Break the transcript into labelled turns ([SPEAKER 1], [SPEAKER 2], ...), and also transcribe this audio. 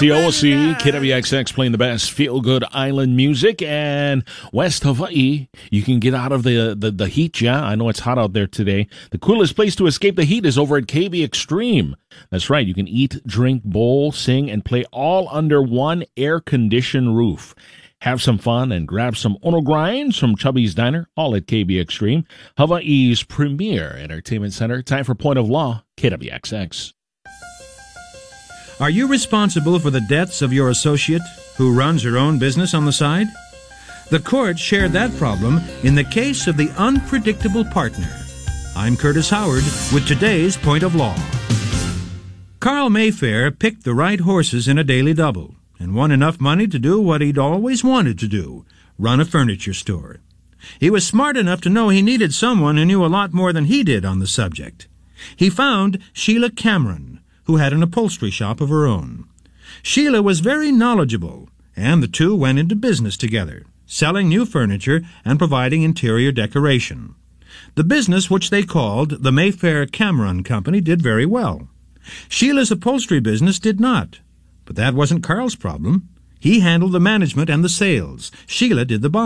[SPEAKER 1] KCOC, KWXX playing the best feel-good island music. And West Hawaii, you can get out of the heat, yeah? I know it's hot out there today. The coolest place to escape the heat is over at KB Extreme. That's right, you can eat, drink, bowl, sing, and play all under one air-conditioned roof. Have some fun and grab some Ono Grinds from Chubby's Diner, all at KB Extreme, Hawaii's premier entertainment center. Time for Point of Law, KWXX.
[SPEAKER 2] Are you responsible for the debts of your associate who runs her own business on the side? The court shared that problem in the case of the unpredictable partner. I'm Curtis Howard with today's Point of Law. Carl Mayfair picked the right horses in a daily double and won enough money to do what he'd always wanted to do, run a furniture store. He was smart enough to know he needed someone who knew a lot more than he did on the subject. He found Sheila Cameron, who had an upholstery shop of her own. Sheila was very knowledgeable, and the two went into business together, selling new furniture and providing interior decoration. The business, which they called the Mayfair Cameron Company, did very well. Sheila's upholstery business did not, but that wasn't Carl's problem. He handled the management and the sales. Sheila did the buying.